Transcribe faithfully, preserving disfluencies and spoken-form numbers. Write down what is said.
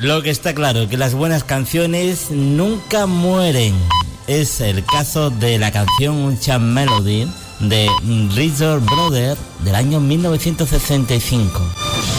Lo que está claro, que las buenas canciones nunca mueren. Es el caso de la canción Unchained Melody de Richard Brothers del año mil novecientos sesenta y cinco.